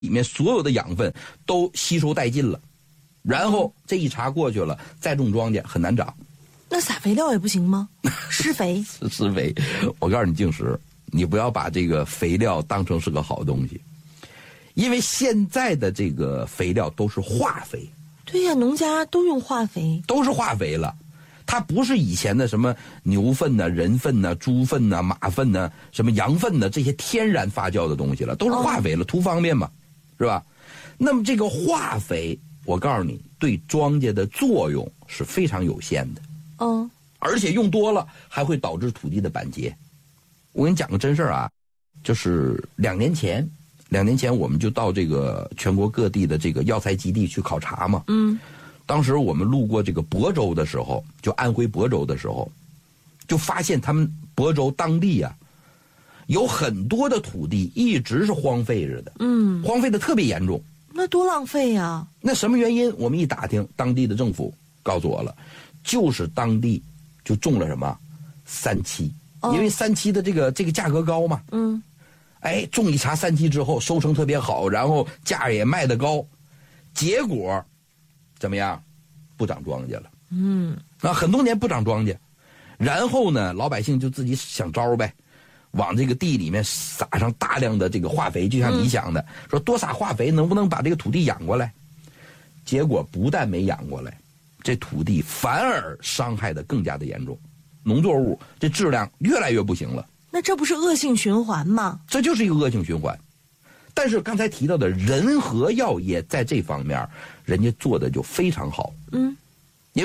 里面所有的养分都吸收殆尽了，然后这一茬过去了，再种庄稼很难长。 那撒肥料也不行吗？施肥？ 施肥，我告诉你，静石，你不要把这个肥料当成是个好东西，因为现在的这个肥料都是化肥。 对呀，农家都用化肥， 都是化肥了。它不是以前的什么牛粪呐、人粪呐、猪粪呐、马粪呐、什么羊粪呐这些天然发酵的东西了，都是化肥了，图方便嘛，是吧？那么这个化肥，我告诉你，对庄稼的作用是非常有限的。而且用多了还会导致土地的板结。我跟你讲个真事儿啊，就是2年前我们就到这个全国各地的这个药材基地去考察嘛。当时我们路过这个亳州的时候，就安徽亳州的时候，就发现他们亳州当地啊，有很多的土地一直是荒废着的。荒废的特别严重。 那多浪费呀！ 那什么原因？我们一打听，当地的政府告诉我了，就是当地就种了什么三七，因为三七的这个价格高嘛。种一茬三七之后，收成特别好，然后价也卖得高，结果怎么样？不长庄稼了。很多年不长庄稼，然后呢，老百姓就自己想招呗，往这个地里面撒上大量的这个化肥，就像你想的，说多撒化肥能不能把这个土地养过来？结果不但没养过来，这土地反而伤害的更加的严重，农作物这质量越来越不行了。 那这不是恶性循环吗？ 这就是一个恶性循环。但是刚才提到的仁和药业在这方面人家做的就非常好。